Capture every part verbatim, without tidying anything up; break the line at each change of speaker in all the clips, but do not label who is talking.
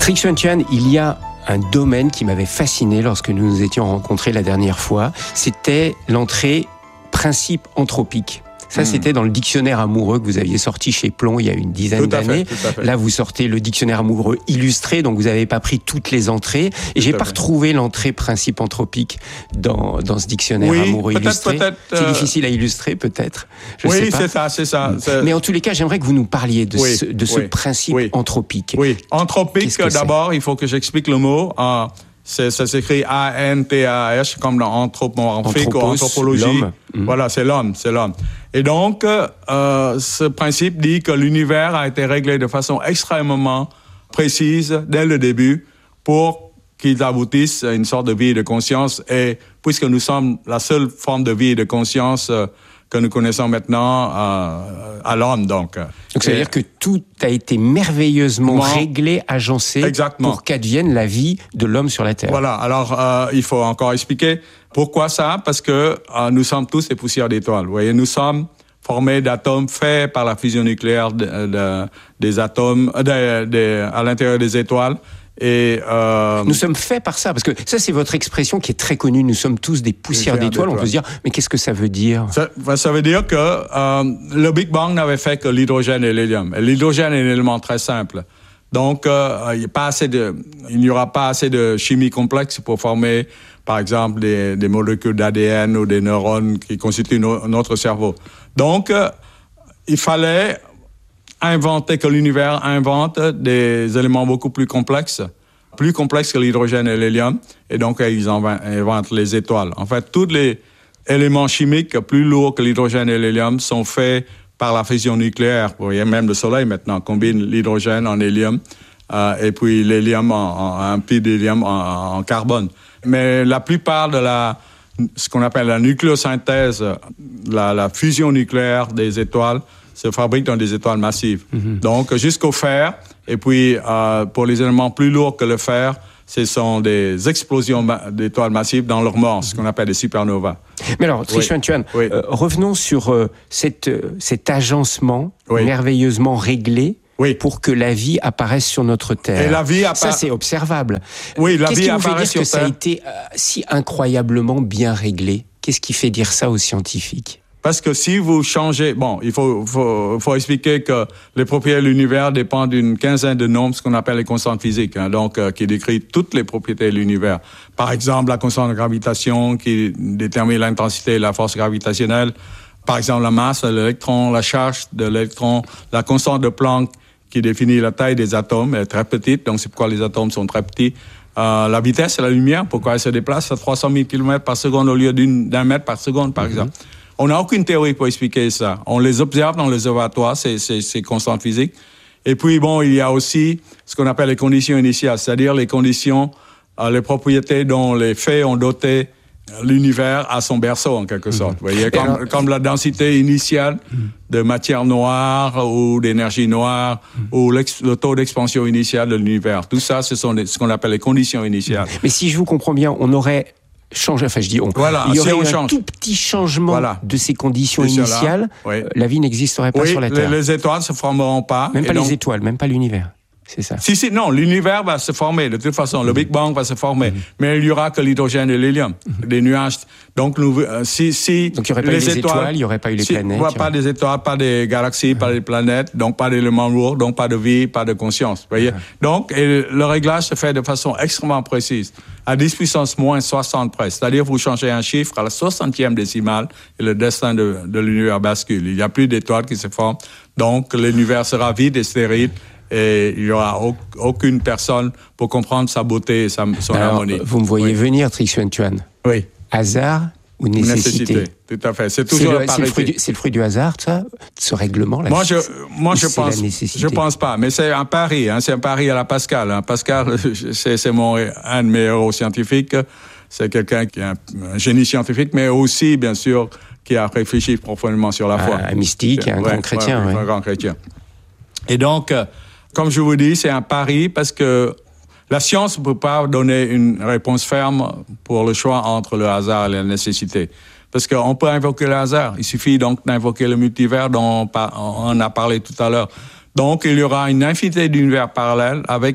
Trinh Xuan Thuan, il y a un domaine qui m'avait fasciné lorsque nous nous étions rencontrés la dernière fois, c'était l'entrée principe anthropique. Ça, mmh. c'était dans le dictionnaire amoureux que vous aviez sorti chez Plon il y a une dizaine tout d'années. Fait, Là, vous sortez le dictionnaire amoureux illustré, donc vous n'avez pas pris toutes les entrées. Et tout j'ai pas fait. retrouvé l'entrée principe anthropique dans, dans ce dictionnaire
oui,
amoureux
peut-être,
illustré.
Peut-être,
c'est
euh...
difficile à illustrer, peut-être. Je
oui,
sais pas.
c'est ça, c'est ça. C'est...
Mais en tous les cas, j'aimerais que vous nous parliez de
oui,
ce, de ce
oui,
principe
oui.
anthropique.
Oui, anthropique, d'abord, il faut que j'explique le mot. Euh, C'est, ça s'écrit A N T A H, comme dans anthropomorphique ou anthropologie.
L'homme. Mmh.
Voilà, c'est l'homme, c'est l'homme. Et donc, euh, ce principe dit que l'univers a été réglé de façon extrêmement précise dès le début pour qu'il aboutisse à une sorte de vie de conscience. Et puisque nous sommes la seule forme de vie de conscience euh, que nous connaissons maintenant euh, à l'homme, donc.
Donc, ça veut dire que tout a été merveilleusement bon, réglé, agencé
exactement.
pour qu'advienne la vie de l'homme sur la Terre.
Voilà. Alors, euh, il faut encore expliquer pourquoi ça. Parce que euh, nous sommes tous des poussières d'étoiles. Vous voyez, nous sommes formés d'atomes faits par la fusion nucléaire de, de, des atomes de, de, à l'intérieur des étoiles. Et euh...
nous sommes faits par ça, parce que ça, c'est votre expression qui est très connue. Nous sommes tous des poussières d'étoiles. d'étoiles. On peut se dire, mais qu'est-ce que ça veut dire?
Ça, ça veut dire que euh, le Big Bang n'avait fait que l'hydrogène et l'hélium. Et l'hydrogène est un élément très simple. Donc, euh, il y a pas assez de, il n'y aura pas assez de chimie complexe pour former, par exemple, des, des molécules d'A D N ou des neurones qui constituent no, notre cerveau. Donc, euh, il fallait inventer, que l'univers invente des éléments beaucoup plus complexes, plus complexes que l'hydrogène et l'hélium, et donc ils inventent les étoiles. En fait, tous les éléments chimiques plus lourds que l'hydrogène et l'hélium sont faits par la fusion nucléaire. Vous voyez, même le Soleil maintenant combine l'hydrogène en hélium euh, et puis l'hélium en, en un puits d'hélium en, en carbone. Mais la plupart de la, ce qu'on appelle la nucléosynthèse, la, la fusion nucléaire des étoiles, se fabrique dans des étoiles massives. Mm-hmm. Donc, jusqu'au fer. Et puis, euh, pour les éléments plus lourds que le fer, ce sont des explosions ma- d'étoiles massives dans leur mort, mm-hmm. ce qu'on appelle des supernovas.
Mais alors, Trinh Xuan Thuan, oui. euh, revenons sur euh, cette, euh, cet agencement oui. merveilleusement réglé oui. pour que la vie apparaisse sur notre Terre.
Et la vie appara-
Ça, c'est observable.
Oui, la
Qu'est-ce
vie
qui vous fait dire
sur
que
Terre?
Ça a été euh, si incroyablement bien réglé? Qu'est-ce qui fait dire ça aux scientifiques?
Parce que si vous changez... Bon, il faut, faut, faut expliquer que les propriétés de l'univers dépendent d'une quinzaine de nombres, ce qu'on appelle les constantes physiques, hein, donc euh, qui décrit toutes les propriétés de l'univers. Par exemple, la constante de gravitation qui détermine l'intensité et la force gravitationnelle. Par exemple, la masse de l'électron, la charge de l'électron, la constante de Planck qui définit la taille des atomes, elle est très petite, donc c'est pourquoi les atomes sont très petits. Euh, la vitesse de la lumière, pourquoi elle se déplace à trois cent mille kilomètres par seconde au lieu d'une, d'un mètre par seconde, par mm-hmm. exemple. On n'a aucune théorie pour expliquer ça. On les observe dans les observatoires, ces, ces, ces constantes physiques. Et puis, bon, il y a aussi ce qu'on appelle les conditions initiales, c'est-à-dire les conditions, euh, les propriétés dont les faits ont doté l'univers à son berceau, en quelque sorte. Mmh. Vous voyez, comme, alors, comme la densité initiale mmh. de matière noire ou d'énergie noire mmh. ou le taux d'expansion initial de l'univers. Tout ça, ce sont des, ce qu'on appelle les conditions initiales.
Mais si je vous comprends bien, on aurait... Change, enfin je dis on.
Voilà,
il y aurait eu un
change.
tout petit changement voilà. de ces conditions
Et
initiales,
oui.
euh, la vie n'existerait pas
oui,
sur la Terre.
Les, les étoiles ne se formeront pas.
Même pas
donc...
les étoiles, même pas l'univers. C'est ça.
Si, si, non, l'univers va se former. De toute façon, mmh. le Big Bang va se former. Mmh. Mais il n'y aura que l'hydrogène et l'hélium, mmh. des nuages. Donc, nous, euh, si, si.
Donc, il n'y aurait pas
les
eu les
étoiles,
étoiles, il n'y aurait pas eu les
si,
planètes.
Ouais, pas des étoiles, pas des galaxies, mmh. pas des planètes, donc pas d'éléments lourds, donc pas de vie, pas de conscience. Vous voyez? Mmh. Donc, et le réglage se fait de façon extrêmement précise, à dix puissance moins soixante près. C'est-à-dire, vous changez un chiffre à la soixantième décimale et le destin de, de l'univers bascule. Il n'y a plus d'étoiles qui se forment. Donc, l'univers sera vide et stérile. Et il n'y aura aucune personne pour comprendre sa beauté et sa, son
Alors,
harmonie.
Vous me voyez oui. venir, Trinh Xuan Thuan.
Oui.
Hasard ou nécessité?
Nécessité, tout à fait. C'est toujours
c'est le, c'est le, fruit du, c'est le fruit du hasard, ça, ce règlement là.
Moi, je, moi, je pense, je pense pas. Mais c'est un pari, hein, c'est un pari à la Pascal. Hein. Pascal, c'est, c'est mon un de mes héros scientifiques. C'est quelqu'un qui est un, un génie scientifique, mais aussi, bien sûr, qui a réfléchi profondément sur la foi.
Un mystique, un
ouais,
grand chrétien.
Ouais,
ouais.
Un grand chrétien. Et donc, comme je vous dis, c'est un pari parce que la science ne peut pas donner une réponse ferme pour le choix entre le hasard et la nécessité. Parce qu'on peut invoquer le hasard. Il suffit donc d'invoquer le multivers dont on a parlé tout à l'heure. Donc, il y aura une infinité d'univers parallèles avec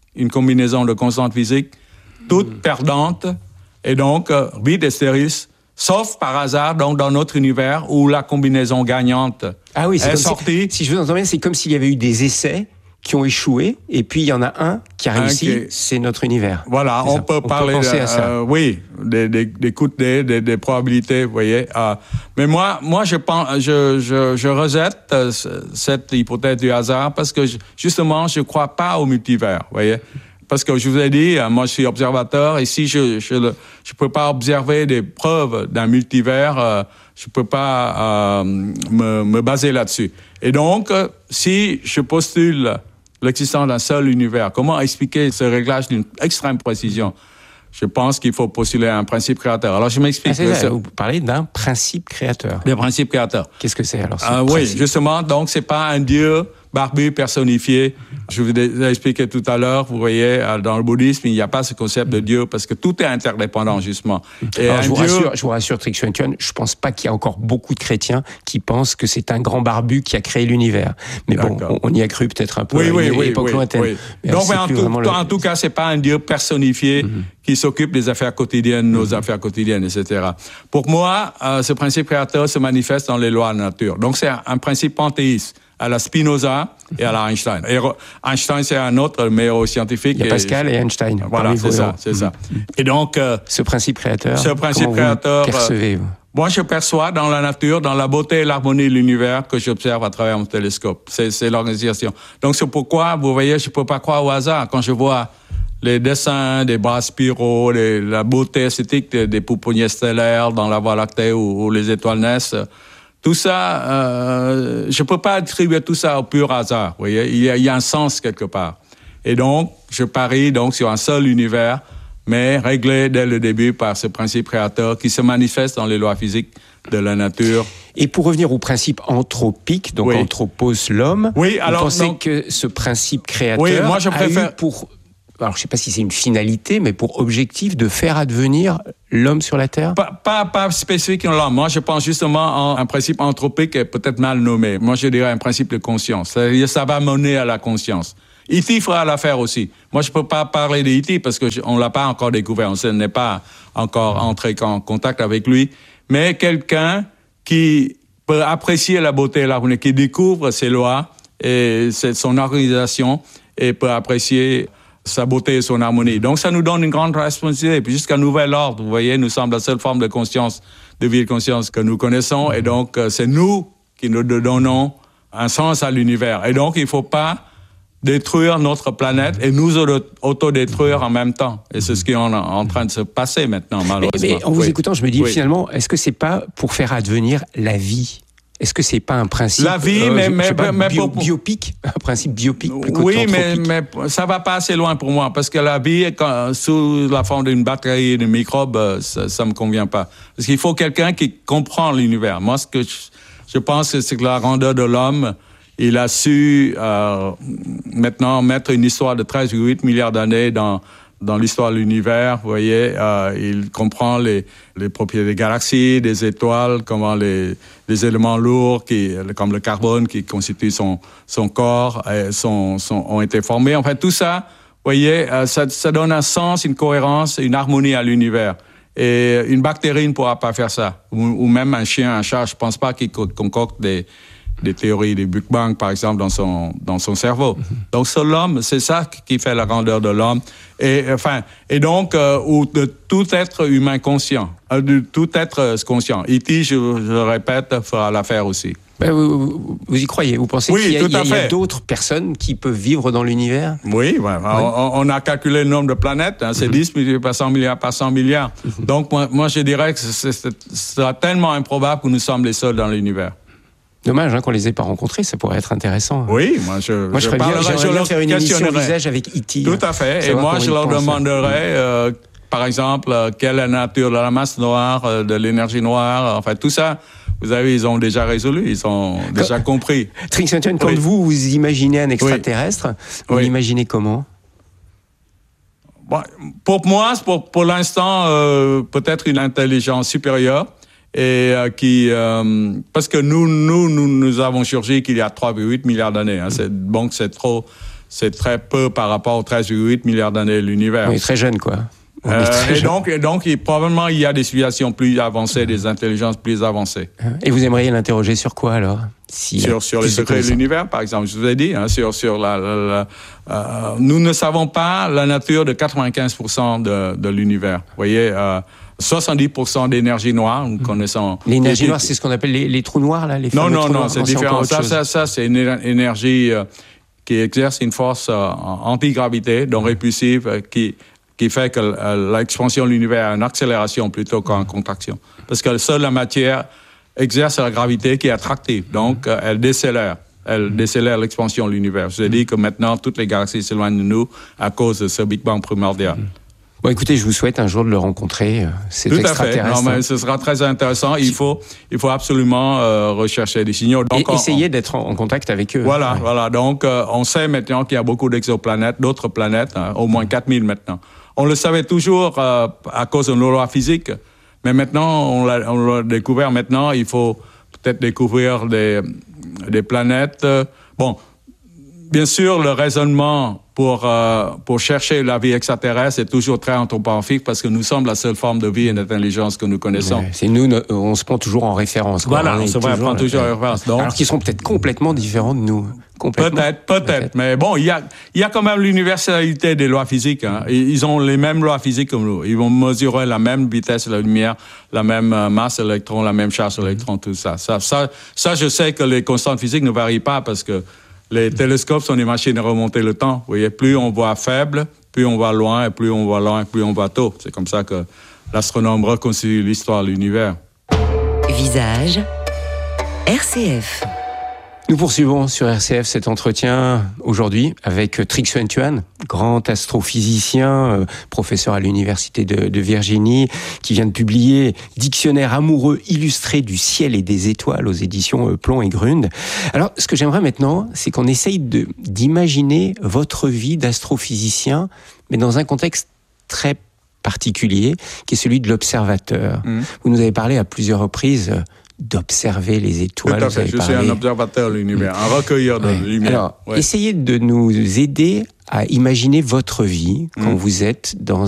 une combinaison de constantes physiques, toutes mmh. perdantes, et donc euh, vides et stériles, sauf par hasard donc dans notre univers où la combinaison gagnante
ah oui, c'est
est sortie.
Si, si je veux entendre bien, c'est comme s'il y avait eu des essais qui ont échoué, et puis il y en a un qui a réussi, okay. c'est notre univers.
Voilà, on peut, on parler
peut penser
de,
à ça.
Euh, oui, des, des, des coups de dés, des, des probabilités, vous voyez. Euh, mais moi, moi, je pense, je, je, je rejette euh, cette hypothèse du hasard parce que je, justement, je crois pas au multivers, vous voyez. Parce que je vous ai dit, moi, je suis observateur, et si je, je, je peux pas observer des preuves d'un multivers, euh, je peux pas euh, me, me baser là-dessus. Et donc, euh, si je postule l'existence d'un seul univers, comment expliquer ce réglage d'une extrême précision? Je pense qu'il faut postuler un principe créateur. Alors, je m'explique.
Ah, c'est ça, vous parlez d'un principe créateur.
D'un principe créateur.
Qu'est-ce que c'est, alors?
Euh, oui, justement, donc, c'est pas un dieu barbu personnifié. Je vous ai expliqué tout à l'heure, vous voyez, dans le bouddhisme, il n'y a pas ce concept de Dieu parce que tout est interdépendant, justement.
Et Alors, je, vous Dieu... rassure, je vous rassure, Trixie Nguyen, je ne pense pas qu'il y a encore beaucoup de chrétiens qui pensent que c'est un grand barbu qui a créé l'univers. Mais bon, on, on y a cru peut-être un peu
oui,
à
oui,
une
oui,
époque
oui,
lointaine.
Oui.
Mais
Donc, mais en, tout,
le...
en tout cas, ce n'est pas un Dieu personnifié mm-hmm. qui s'occupe des affaires quotidiennes, nos mm-hmm. affaires quotidiennes, et cetera. Pour moi, euh, ce principe créateur se manifeste dans les lois de la nature. Donc, c'est un, un principe panthéiste à la Spinoza et à la Einstein. Et Einstein, c'est un autre meilleur scientifique.
Il y a Pascal et, et Einstein.
Voilà, c'est ça, c'est ça. Et donc... Euh,
ce principe créateur,
ce principe
comment
créateur,
vous percevez-vous?
Moi, je perçois dans la nature, dans la beauté et l'harmonie de l'univers que j'observe à travers mon télescope. C'est, c'est l'organisation. Donc, c'est pourquoi, vous voyez, je ne peux pas croire au hasard. Quand je vois les dessins des bras spiraux, les, la beauté esthétique des, des pouponniers stellaires dans la Voie lactée où, où les étoiles naissent... Tout ça, euh, je ne peux pas attribuer tout ça au pur hasard. Vous voyez, il y a, il y a un sens quelque part. Et donc, je parie donc sur un seul univers, mais réglé dès le début par ce principe créateur qui se manifeste dans les lois physiques de la nature.
Et pour revenir au principe anthropique, donc oui. anthropos, l'homme,
oui, alors,
vous pensez
donc,
que ce principe créateur
oui, moi je préfère...
a eu pour... Alors, je ne sais pas si c'est une finalité, mais pour objectif de faire advenir l'homme sur la Terre?
Pas, pas, pas spécifiquement l'homme. Moi, je pense justement à un principe anthropique est peut-être mal nommé. Moi, je dirais un principe de conscience. C'est-à-dire ça va mener à la conscience. E T fera l'affaire aussi. Moi, je ne peux pas parler de E T parce qu'on ne l'a pas encore découvert. On n'est pas encore entré en contact avec lui. Mais quelqu'un qui peut apprécier la beauté et l'harmonie, qui découvre ses lois et son organisation et peut apprécier sa beauté et son harmonie. Donc, ça nous donne une grande responsabilité. Puis jusqu'à nouvel ordre, vous voyez, nous sommes la seule forme de conscience, de vie de conscience que nous connaissons. Et donc, c'est nous qui nous donnons un sens à l'univers. Et donc, il ne faut pas détruire notre planète et nous autodétruire en même temps. Et c'est ce qui est en, en train de se passer maintenant, malheureusement.
Mais, mais en vous
oui.
écoutant, je me dis,
oui.
finalement, est-ce que c'est pas pour faire advenir la vie ? Est-ce que c'est pas un principe
la vie,
euh,
mais,
je,
mais,
je sais pas,
mais
bio,
pour...
biopique, un principe biopique plus
oui, mais,
mais
ça va pas assez loin pour moi parce que la vie, quand, sous la forme d'une batterie de microbes, ça, ça me convient pas. Parce qu'il faut quelqu'un qui comprend l'univers. Moi, ce que je, je pense, c'est que la grandeur de l'homme, il a su euh, maintenant mettre une histoire de treize virgule huit milliards d'années dans dans l'histoire de l'univers, vous voyez, euh, il comprend les, les propriétés des galaxies, des étoiles, comment les, les éléments lourds, qui, comme le carbone, qui constitue son, son corps, et son, son, ont été formés. En fait, tout ça, vous voyez, euh, ça, ça donne un sens, une cohérence, une harmonie à l'univers. Et une bactérie ne pourra pas faire ça. Ou, ou même un chien, un chat, je ne pense pas qu'il concocte des... des théories du Big Bang, par exemple, dans son, dans son cerveau. Mm-hmm. Donc, c'est l'homme, c'est ça qui fait la grandeur de l'homme. Et, enfin, et donc, euh, ou de tout être humain conscient, euh, de tout être conscient. E T, je, je le répète, fera l'affaire aussi.
Ben, vous, vous, vous y croyez? Vous pensez
oui,
qu'il y a,
tout
il y a,
à
il y a
fait.
d'autres personnes qui peuvent vivre dans l'univers?
Oui, ouais. oui. On, on a calculé le nombre de planètes, hein, c'est mm-hmm. dix milliards par cent milliards par cent milliards. Mm-hmm. Donc, moi, moi, je dirais que c'est, c'est, c'est tellement improbable que nous sommes les seuls dans l'univers.
Dommage hein, qu'on les ait pas rencontrés, ça pourrait être intéressant.
Oui, moi je.
Moi je, je ferais bien, j'aimerais bien faire une émission visage avec E T.
Tout à fait. Et moi je leur demanderais, euh, par exemple, euh, quelle est la nature de la masse noire, euh, de l'énergie noire, enfin tout ça. Vous savez, ils ont déjà résolu, ils ont quand, déjà compris.
Trixie Nguyen, quand oui. vous vous imaginez un extraterrestre, oui. vous oui. l'imaginez comment?
Bon, pour moi, pour pour l'instant, euh, peut-être une intelligence supérieure. Et euh, qui euh, parce que nous nous nous nous avons surgi qu'il y a trois virgule huit milliards d'années hein, c'est donc c'est trop c'est très peu par rapport aux treize virgule huit milliards d'années de l'univers.
On est très jeune, quoi.
Euh, et donc, et donc il, probablement, il y a des civilisations plus avancées, des intelligences plus avancées.
Et vous aimeriez l'interroger sur quoi, alors? Si,
sur sur les secrets de l'univers, par exemple. Je vous ai dit, hein, sur, sur la... la, la euh, nous ne savons pas la nature de quatre-vingt-quinze pour cent de, de l'univers. Vous voyez, euh, soixante-dix pour cent d'énergie noire, nous connaissons...
L'énergie noire, c'est ce qu'on appelle les, les trous noirs, là? Les
non, non,
trous
non,
noirs.
c'est différent. Ça, ça, ça, c'est une énergie euh, qui exerce une force euh, antigravité, donc répulsive, euh, qui... qui fait que l'expansion de l'univers a une accélération plutôt qu'une contraction. Parce que seule la matière exerce la gravité qui est attractive. Donc, elle décélère. Elle décélère l'expansion de l'univers. Je vous ai dit que maintenant, toutes les galaxies s'éloignent de nous à cause de ce Big Bang primordial.
Bon, écoutez, je vous souhaite un jour de le rencontrer. C'est extraterrestre.
Tout à fait. Non, mais ce sera très intéressant. Il faut, il faut absolument euh, rechercher des signaux.
Donc, et on, essayer d'être en, en contact avec eux.
Voilà,
ouais.
voilà. Donc, euh, on sait maintenant qu'il y a beaucoup d'exoplanètes, d'autres planètes, hein, au moins quatre mille maintenant. On le savait toujours euh, à cause de nos lois physiques, mais maintenant, on l'a, on l'a découvert. Maintenant, il faut peut-être découvrir des, des planètes. Bon, bien sûr, le raisonnement pour, euh, pour chercher la vie extraterrestre est toujours très anthropomorphique parce que nous sommes la seule forme de vie et d'intelligence que nous connaissons.
Ouais, c'est nous, on se prend toujours en référence. Quoi.
Voilà, on, on se toujours, prend toujours en référence. Donc,
alors qu'ils sont peut-être complètement différents de nous.
Peut-être, peut-être, peut-être. Mais bon, il y a, il y a quand même l'universalité des lois physiques. Hein. Ils ont les mêmes lois physiques comme nous. Ils vont mesurer la même vitesse de la lumière, la même masse d'électrons, la même charge d'électrons, tout ça. Ça, ça. ça, je sais que les constantes physiques ne varient pas parce que les télescopes sont des machines à remonter le temps. Vous voyez, plus on voit faible, plus on voit loin, et plus on voit loin, plus on voit tôt. C'est comme ça que l'astronome reconstitue l'histoire de l'univers.
Visage R C F.
Nous poursuivons sur R C F cet entretien aujourd'hui avec Trygve Sventuan, grand astrophysicien, euh, professeur à l'université de, de Virginie, qui vient de publier Dictionnaire amoureux illustré du ciel et des étoiles aux éditions euh, Plomb et Grund. Alors, ce que j'aimerais maintenant, c'est qu'on essaye de, d'imaginer votre vie d'astrophysicien, mais dans un contexte très particulier, qui est celui de l'observateur. Mmh. Vous nous avez parlé à plusieurs reprises euh, d'observer les étoiles.
Tout à fait, je parlé. suis un observateur de l'univers, un recueilleur de ouais. lumière.
Alors,
ouais.
essayez de nous aider à imaginer votre vie quand mmh. vous êtes dans